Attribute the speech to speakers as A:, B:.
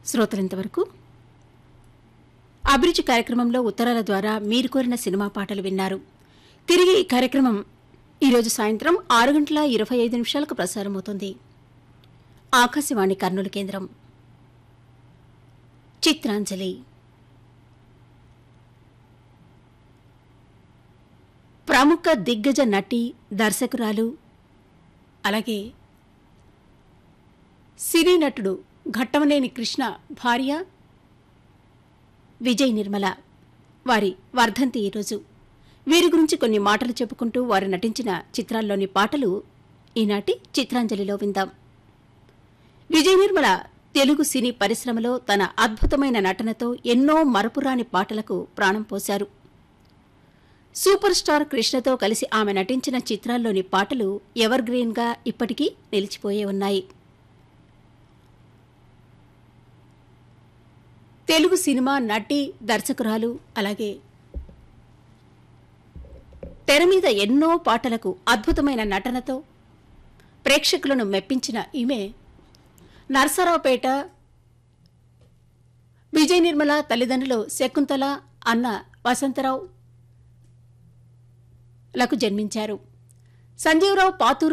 A: శ్రోతలింతవరకు అభిరుచి కార్యక్రమంలో ఉత్తరాల ద్వారా మీరు కోరిన సినిమా పాటలు విన్నారు. తిరిగి ఈ కార్యక్రమం ఈరోజు సాయంత్రం 6:25 ప్రసారమవుతుంది. ఆకాశవాణి కర్నూలు కేంద్రం. చిత్రాంజలి ప్రముఖ దిగ్గజ నటి, దర్శకురాలు, అలాగే సినీ నటుడు ఘట్టమనేని కృష్ణ భార్య విజయ్ నిర్మల వారి వర్ధంతి ఈరోజు. వీరి గురించి కొన్ని మాటలు చెప్పుకుంటూ వారు నటించిన చిత్రాల్లోని పాటలు ఈనాటి చిత్రాంజలిలో విందాం. విజయ్ నిర్మల తెలుగు సినీ పరిశ్రమలో తన అద్భుతమైన నటనతో ఎన్నో మరపురాని పాటలకు ప్రాణం పోశారు. సూపర్ స్టార్ కృష్ణతో కలిసి ఆమె నటించిన చిత్రాల్లోని పాటలు ఎవర్ గ్రీన్గా ఇప్పటికీ నిలిచిపోయే ఉన్నాయి. తెలుగు సినిమా నటి, దర్శకురాలు, అలాగే తెర మీద ఎన్నో పాటలకు అద్భుతమైన నటనతో ప్రేక్షకులను మెప్పించిన ఈమె నర్సరావుపేట విజయ్ నిర్మల తల్లిదండ్రులు శకుంతల, అన్న వసంతరావు లకు జన్మించారు. సంజీవరావు పాతూరు